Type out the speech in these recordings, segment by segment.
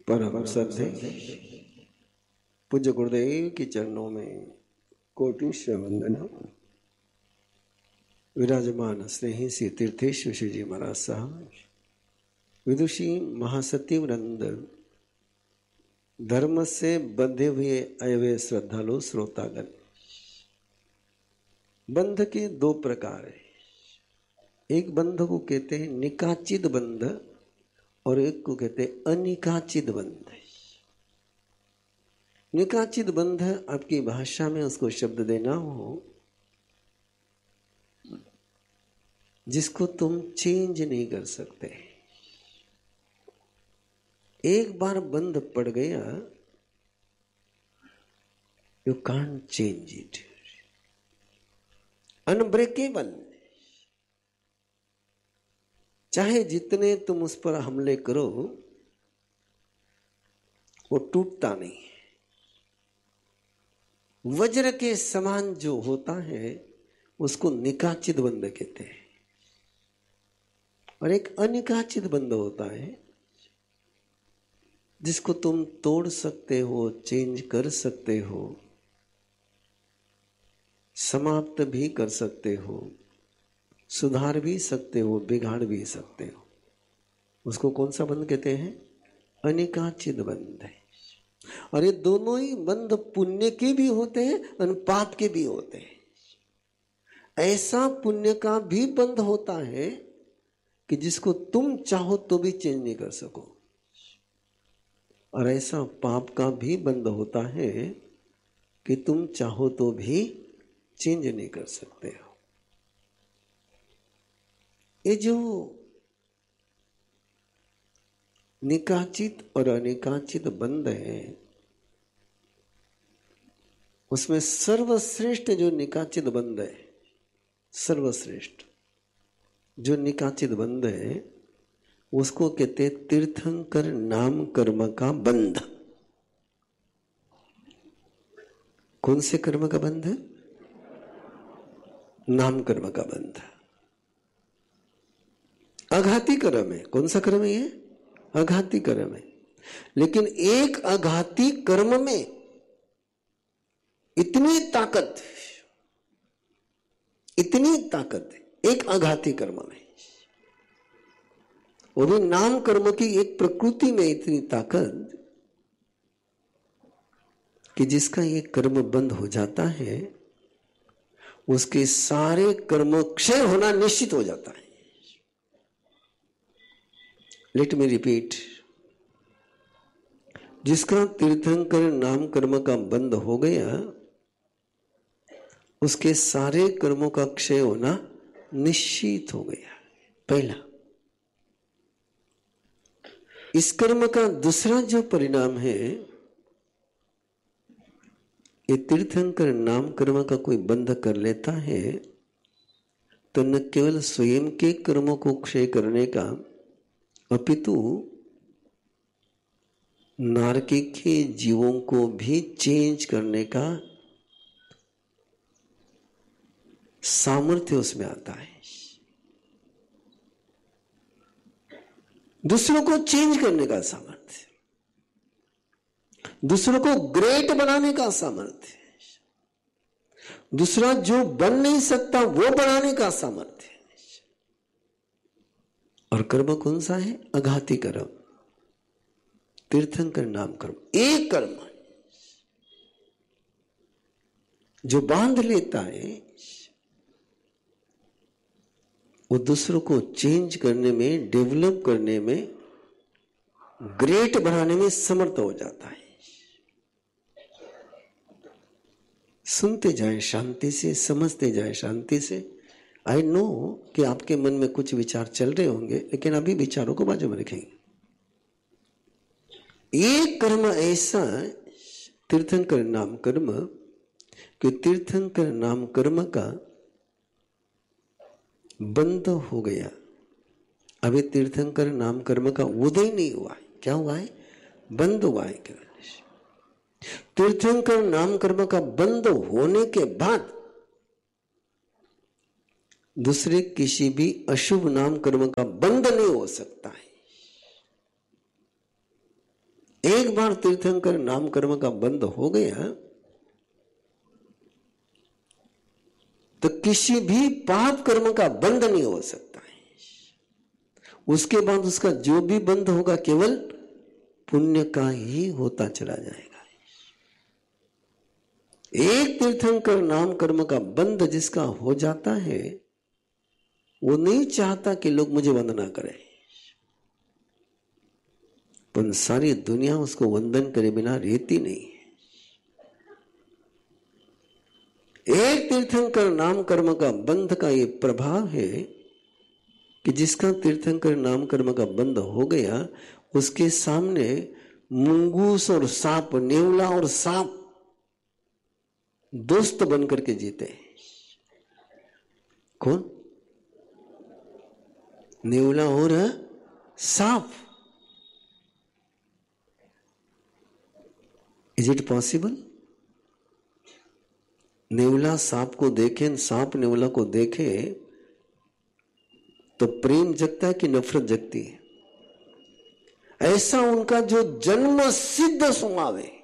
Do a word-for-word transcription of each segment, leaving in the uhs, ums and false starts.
परम श्रद्धे पूज्य गुरुदेव के चरणों में कोटि वंदना। विराजमान स्नेही श्री तीर्थेश्वर श्री जी महाराज साहब, विदुषी महासती वृंद, धर्म से बंधे हुए अयवे श्रद्धालु श्रोतागण। बंध के दो प्रकार है। एक बंध को कहते हैं निकाचित बंध और एक को कहते हैं अनिकाचित बंध। निकाचित बंध आपकी भाषा में उसको शब्द देना हो जिसको तुम चेंज नहीं कर सकते। एक बार बंध पड़ गया, you can't change it, unbreakable. चाहे जितने तुम उस पर हमले करो वो टूटता नहीं। वज्र के समान जो होता है उसको निकाचित बंध कहते हैं। और एक अनिकाचित बंध होता है जिसको तुम तोड़ सकते हो, चेंज कर सकते हो, समाप्त भी कर सकते हो, सुधार भी सकते हो, बिगाड़ भी सकते हो। उसको कौन सा बंध कहते हैं? अनिकाचित बंध है। और ये दोनों ही बंध पुण्य के भी होते हैं और पाप के भी होते हैं। ऐसा पुण्य का भी बंध होता है कि जिसको तुम चाहो तो भी चेंज नहीं कर सको, और ऐसा पाप का भी बंध होता है कि तुम चाहो तो भी चेंज नहीं कर सकते हो। ये जो निकाचित और अनिकाचित बंध है उसमें सर्वश्रेष्ठ जो निकाचित बंध है, सर्वश्रेष्ठ जो निकाचित बंध है उसको कहते तीर्थंकर नाम कर्म का बंध। कौन से कर्म का बंध है? नाम कर्म का बंध। अघाती कर्म है। कौन सा कर्म है ये? अघाती कर्म है। लेकिन एक अघाती कर्म में इतनी ताकत, इतनी ताकत है एक अघाती कर्म में, वो भी नाम कर्म की एक प्रकृति में इतनी ताकत कि जिसका ये कर्म बंद हो जाता है उसके सारे कर्म क्षय होना निश्चित हो जाता है। लेट मी रिपीट, जिसका तीर्थंकर नाम कर्म का बंद हो गया उसके सारे कर्मों का क्षय होना निश्चित हो गया। पहला। इस कर्म का दूसरा जो परिणाम है, ये तीर्थंकर नाम कर्म का कोई बंध कर लेता है तो न केवल स्वयं के कर्मों को क्षय करने का अपितु नारकीय के जीवों को भी चेंज करने का सामर्थ्य उसमें आता है। दूसरों को चेंज करने का सामर्थ्य, दूसरों को ग्रेट बनाने का सामर्थ्य, दूसरा जो बन नहीं सकता वो बनाने का सामर्थ्य। और कर्म कौन सा है? अघाती कर्म, तीर्थंकर नाम कर्म। एक कर्म जो बांध लेता है वो दूसरों को चेंज करने में, डेवलप करने में, ग्रेट बनाने में समर्थ हो जाता है। सुनते जाए शांति से, समझते जाए शांति से। आई नो कि आपके मन में कुछ विचार चल रहे होंगे, लेकिन अभी विचारों को बाजू में रखेंगे। एक कर्म ऐसा तीर्थंकर नाम कर्म कि तीर्थंकर नाम कर्म का बंद हो गया। अभी तीर्थंकर नाम कर्म का उदय नहीं हुआ है। क्या हुआ है? बंद हुआ है। तीर्थंकर नाम कर्म का बंद होने के बाद दूसरे किसी भी अशुभ नाम कर्म का बंद नहीं हो सकता है। एक बार तीर्थंकर नाम कर्म का बंद हो गया तो किसी भी पाप कर्म का बंद नहीं हो सकता है। उसके बाद उसका जो भी बंद होगा केवल पुण्य का ही होता चला जाएगा। एक तीर्थंकर नाम कर्म का बंद जिसका हो जाता है वो नहीं चाहता कि लोग मुझे वंदना करें, पर सारी दुनिया उसको वंदन करे बिना रहती नहीं है। एक तीर्थंकर नाम कर्म का बंध का ये प्रभाव है कि जिसका तीर्थंकर नाम कर्म का बंध हो गया उसके सामने मुंगूस और सांप, नेवला और सांप दोस्त बनकर के जीते। कौन? नेवला और सांप। Is it possible? नेवला सांप को देखे, सांप नेवला को देखे तो प्रेम जगता है कि नफरत जगती है? ऐसा उनका जो जन्म सिद्ध स्वभाव है,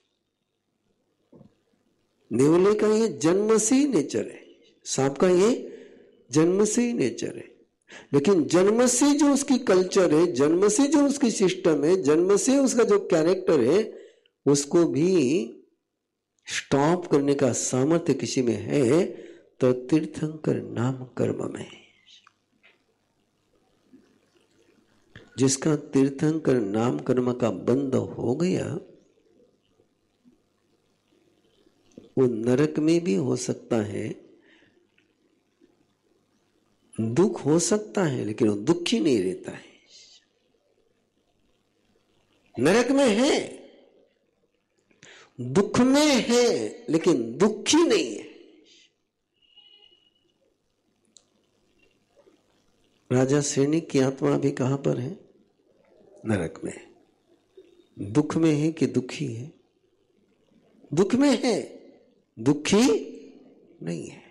नेवले का ये जन्म से ही नेचर है, सांप का ये जन्म से ही नेचर है। लेकिन जन्म से जो उसकी कल्चर है, जन्म से जो उसकी सिस्टम है, जन्म से उसका जो कैरेक्टर है, उसको भी स्टॉप करने का सामर्थ्य किसी में है तो तीर्थंकर नाम कर्म में। जिसका तीर्थंकर नाम कर्म का बंद हो गया वो नरक में भी हो सकता है, दुख हो सकता है, लेकिन वो दुखी नहीं रहता है। नरक में है, दुख में है, लेकिन दुखी नहीं है। राजा सैनिक की आत्मा भी कहां पर है? नरक में। दुख में है कि दुखी है? दुख में है, दुखी नहीं है।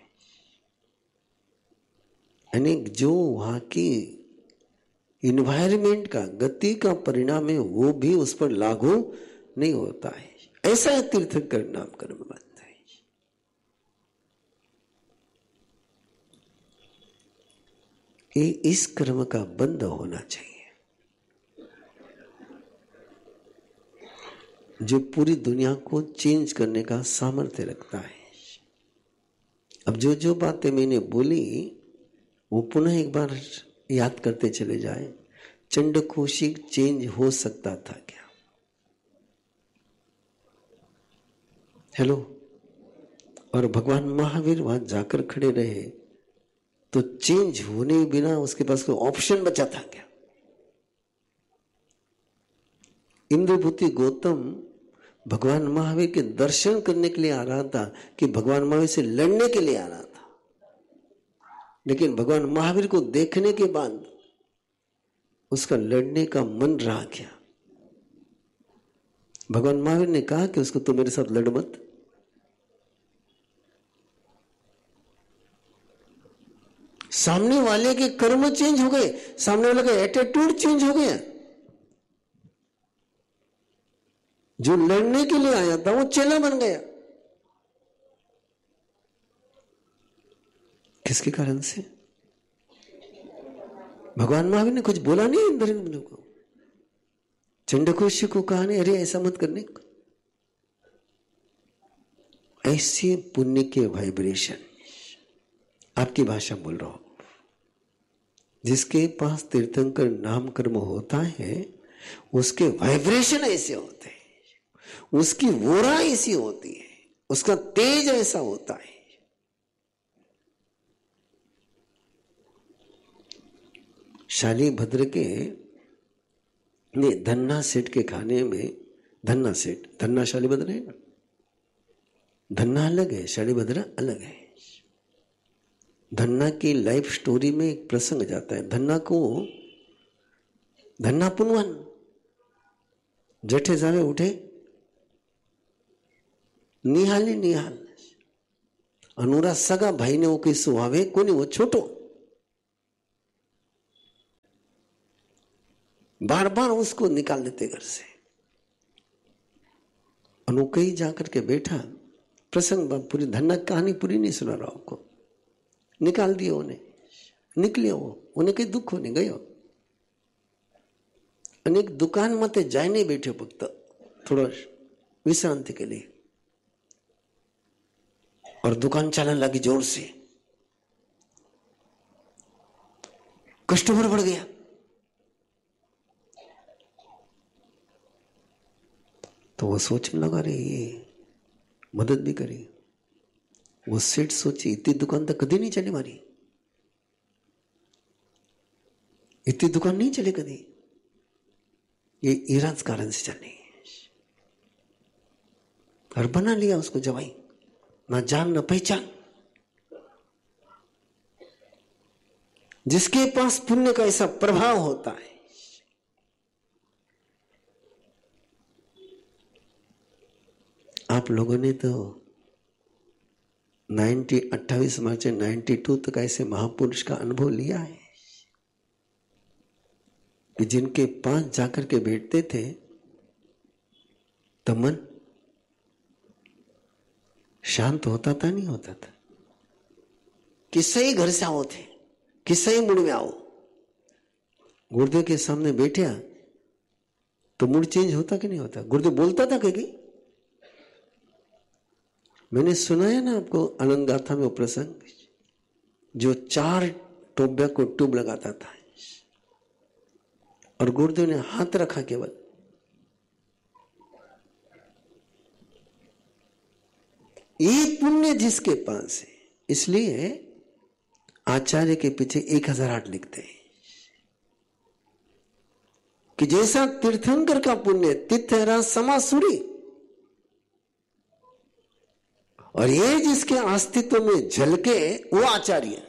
यानी जो वहां की इन्वायरमेंट का, गति का परिणाम है वो भी उस पर लागू नहीं होता है। ऐसा है तीर्थंकर नाम कर्म बनता है। ये इस कर्म का बंद होना चाहिए जो पूरी दुनिया को चेंज करने का सामर्थ्य रखता है। अब जो जो बातें मैंने बोली वो पुनः एक बार याद करते चले जाए। चंडकोशी चेंज हो सकता था क्या? हेलो। और भगवान महावीर वहां जाकर खड़े रहे तो चेंज होने बिना उसके पास कोई ऑप्शन बचा था क्या? इंद्रभूति गौतम भगवान महावीर के दर्शन करने के लिए आ रहा था कि भगवान महावीर से लड़ने के लिए आ रहा था, लेकिन भगवान महावीर को देखने के बाद उसका लड़ने का मन रहा क्या? भगवान महावीर ने कहा कि उसको तो मेरे साथ लड़ मत। सामने वाले के कर्म चेंज हो गए, सामने वाले का एटीट्यूड चेंज हो गया। जो लड़ने के लिए आया था वो चेला बन गया। किसके कारण से? भगवान महावीर ने कुछ बोला नहीं इंद्र को। चंडकोशी को कहा नहीं अरे ऐसा मत करने को। ऐसे पुण्य के वाइब्रेशन, आपकी भाषा बोल रहा हूं, जिसके पास तीर्थंकर नाम कर्म होता है उसके वाइब्रेशन ऐसे होते हैं, उसकी वोरा ऐसी होती है, उसका तेज ऐसा होता है। शाली भद्र के ने धन्ना सेठ के खाने में, धन्ना सेठ, धन्ना शाली भद्र है ना, धन्ना अलग है, शाली भद्र अलग है। धन्ना की लाइफ स्टोरी में एक प्रसंग जाता है। धन्ना को धन्ना पुनवन जठे जावे उठे निहाली निहाल अनुरा सगा भाई ने वो किस्सो आवे कोनी वो छोटो बार बार उसको निकाल देते घर से। और कहीं जाकर के बैठा, प्रसंग पूरी धन्ना कहानी पूरी नहीं सुना रहा आपको, निकाल दिया उन्हें, निकले वो, उन्हें कहीं दुख होने गयो। अनेक दुकान मते जाए नहीं बैठे फक्त थोड़ा विश्रांति के लिए, और दुकान चलने लगी जोर से, कस्टमर बढ़ गया। तो वो सोचने लगा, रे ये मदद भी करी। वो सेठ सोची, इतनी दुकान तो कभी नहीं चली मारी, इतनी दुकान नहीं चली कभी, ये ईराज कारण से चलनी। और बना लिया उसको जवाई, ना जान ना पहचान। जिसके पास पुण्य का ऐसा प्रभाव होता है, आप लोगों ने तो नाइन्टी अट्ठाईस मार्च नाइन्टी टू तक ऐसे महापुरुष का अनुभव लिया है कि जिनके पास जाकर के बैठते थे तो मन शांत होता था, नहीं होता था। किससे ही घर से आओ थे, किससे ही मूड में आओ, गुरुदेव के सामने बैठे तो मूड चेंज होता कि नहीं होता। गुरुदेव बोलता था कि मैंने सुनाया ना आपको आनंद गाथा में वो प्रसंग, जो चार टोब्या को ट्यूब लगाता था और गुरुदेव ने हाथ रखा केवल, ये पुण्य जिसके पास है, इसलिए आचार्य के पीछे एक हजार आठ लिखते हैं कि जैसा तीर्थंकर का पुण्य तिथरा समासुरी, और ये जिसके अस्तित्व में झलके वो आचार्य,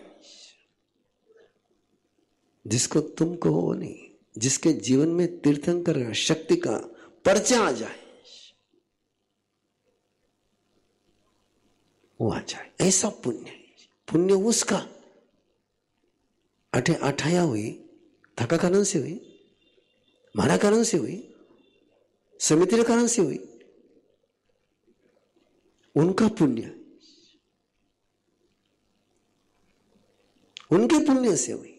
जिसको तुम कहो वो नहीं, जिसके जीवन में तीर्थंकर का शक्ति का परिचय आ जाए वो आचार्य। ऐसा पुण्य, पुण्य उसका अठे अठाया हुई, थका कारण से हुई, मारा कारण से हुई, समिति कारण से हुई, उनका पुण्य, उनके पुण्य से हुई।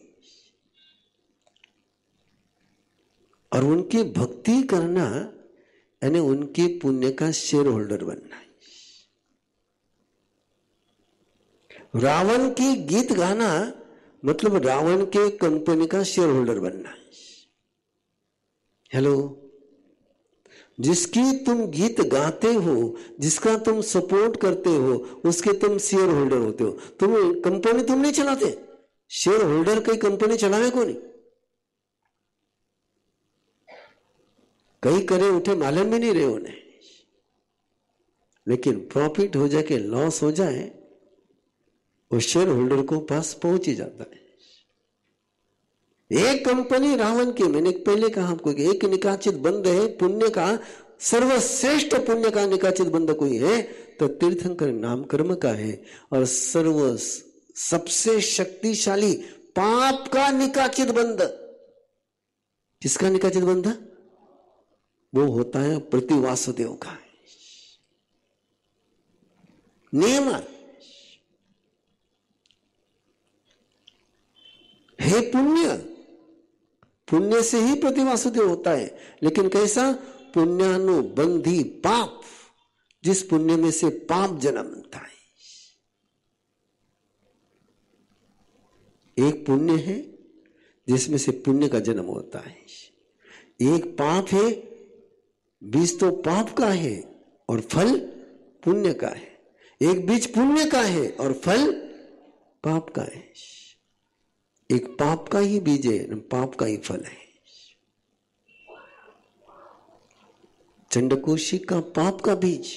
और उनकी भक्ति करना यानी उनके पुण्य का शेयर होल्डर बनना है। रावण की गीत गाना मतलब रावण के कंपनी का शेयर होल्डर बनना है। हेलो, जिसकी तुम गीत गाते हो, जिसका तुम सपोर्ट करते हो, उसके तुम शेयर होल्डर होते हो। तुम कंपनी तुम नहीं चलाते, शेयर होल्डर कई कंपनी चलावे को नहीं, कई करे उठे मालूम भी नहीं रहे उन्हें, लेकिन प्रॉफिट हो जाए कि लॉस हो जाए वो शेयर होल्डर को पास पहुंच ही जाता है। एक कंपनी रावण की, मैंने पहले कहा आपको कि एक निकाचित बंद है पुण्य का, सर्वश्रेष्ठ पुण्य का निकाचित बंद कोई है तो तीर्थंकर नाम कर्म का है, और सर्व सबसे शक्तिशाली पाप का निकाचित बंद, किसका निकाचित बंद? वो होता है प्रतिवासुदेव का। नियम है पुण्य, पुण्य से ही प्रतिवासुदेव होता है, लेकिन कैसा? पुण्यानुबंधी पाप, जिस पुण्य में से पाप जन्मता है। एक पुण्य है जिसमें से पुण्य का जन्म होता है, एक पाप है, बीज तो पाप का है और फल पुण्य का है, एक बीज पुण्य का है और फल पाप का है। एक पाप का ही बीज है, पाप का ही फल है। चंडकोशी का पाप का बीज,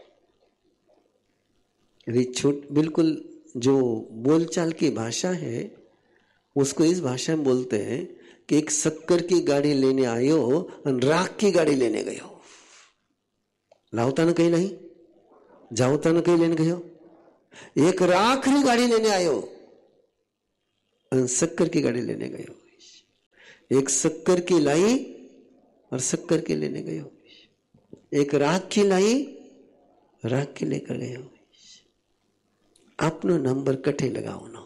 छोट बिल्कुल जो बोलचाल की भाषा है उसको इस भाषा में बोलते हैं कि एक शक्कर की गाड़ी लेने आए हो और राख की गाड़ी लेने गए हो। लाओता न कहीं नहीं, जाओता न कहीं लेने गए हो, एक राख की गाड़ी लेने आए हो, शक्कर की गाड़ी लेने गए हो। एक शक्कर की लाई और शक्कर के लेने गए हो। एक राख की लाई, राख के लेकर गए हो। अपनो नंबर कठे लगाओ।